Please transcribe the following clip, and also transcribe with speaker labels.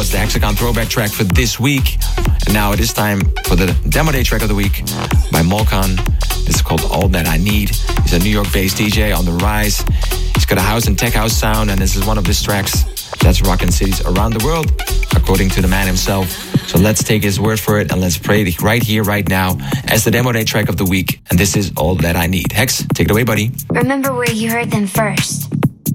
Speaker 1: was the Hexagon throwback track for this week. And now it is time for the Demo Day track of the week by Molkan. This is called All That I Need. He's a New York-based DJ on the rise. He's got a house and tech house sound, and this is one of his tracks that's rocking cities around the world, according to the man himself. So let's take his word for it and let's play it right here, right now, as the Demo Day track of the week. And this is All That I Need. Hex, take it away, buddy.
Speaker 2: Remember where you heard them first.